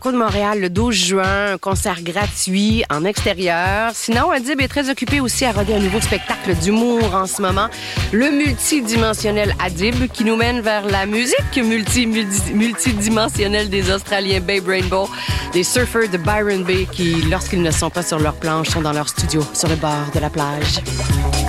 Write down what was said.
Cour de Montréal le 12 juin, un concert gratuit en extérieur. Sinon, Adib est très occupé aussi à roder un nouveau spectacle d'humour en ce moment, le multidimensionnel Adib, qui nous mène vers la musique multidimensionnelle des Australiens Babe Rainbow, des surfeurs de Byron Bay qui, lorsqu'ils ne sont pas sur leur planche, sont dans leur studio sur le bord de la plage.